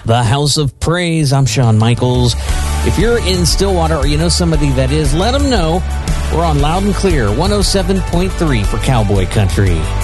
The House of Praise. I'm Shawn Michaels. If you're in Stillwater or you know somebody that is, let them know. We're on Loud and Clear, 107.3 for Cowboy Country.